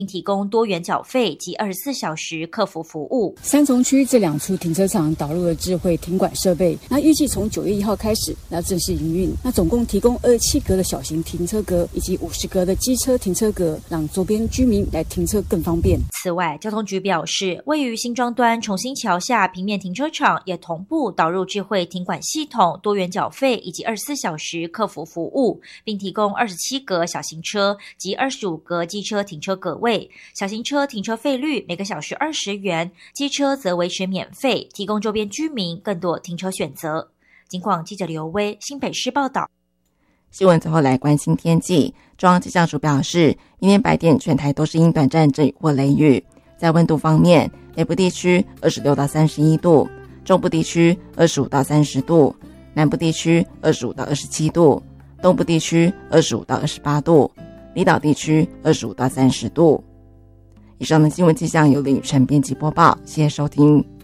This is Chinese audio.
并提供多元缴费及24小时客服服务。 三重区这2处停车场导入了智慧停管设备，那预计从9月1号开始要正式营运。那总共提供27格的小型停车格以及50格的机车停车格，让周边居民来停车更方便。 此外，交通局表示，位于新庄端重新桥下平面停车场也同步导入智慧停管系统、多元缴费以及24小时客服服务，并提供27格小型车及25格机车停车格位。小型车停车费率每个小时20元，机车则维持免费，提供周边居民更多停车选择。警广记者刘威新北市报道。 新闻最后来关心天气，中央气象署表示，明天白天全台都是因短暂阵雨或雷雨。在温度方面，北部地区26到31度，中部地区25到30度，南部地区25到27度，东部地区25到28度，离岛地区25到30度。以上的新闻气象由林宇辰编辑播报，谢谢收听。